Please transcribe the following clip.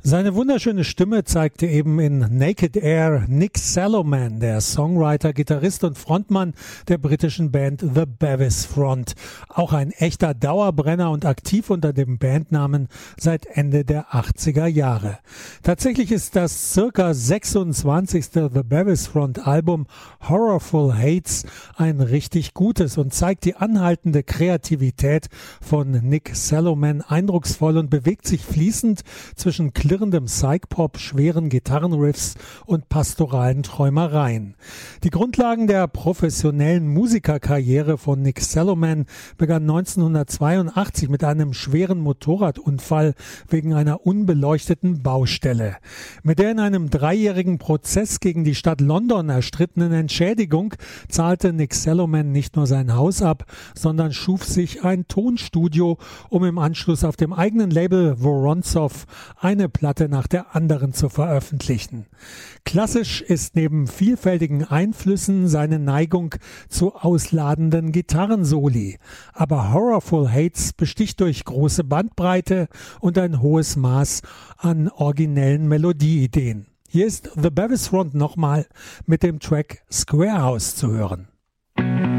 Seine wunderschöne Stimme zeigte eben in Naked Air Nick Saloman, der Songwriter, Gitarrist und Frontmann der britischen Band The Bevis Front. Auch ein echter Dauerbrenner und aktiv unter dem Bandnamen seit Ende der 80er Jahre. Tatsächlich ist das circa 26. The Bevis Front Album Horrorful Hates ein richtig gutes und zeigt die anhaltende Kreativität von Nick Saloman eindrucksvoll und bewegt sich fließend zwischen klirrendem Psych-Pop, schweren Gitarrenriffs und pastoralen Träumereien. Die Grundlagen der professionellen Musikerkarriere von Nick Saloman begann 1982 mit einem schweren Motorradunfall wegen einer unbeleuchteten Baustelle. Mit der in einem 3-jährigen Prozess gegen die Stadt London erstrittenen Entschädigung zahlte Nick Saloman nicht nur sein Haus ab, sondern schuf sich ein Tonstudio, um im Anschluss auf dem eigenen Label Vorontsov eine Platte nach der anderen zu veröffentlichen. Klassisch ist neben vielfältigen Einflüssen seine Neigung zu ausladenden Gitarrensoli. Aber Horrorful Hates besticht durch große Bandbreite und ein hohes Maß an originellen Melodieideen. Hier ist The Bevis Front nochmal mit dem Track Squarehouse zu hören.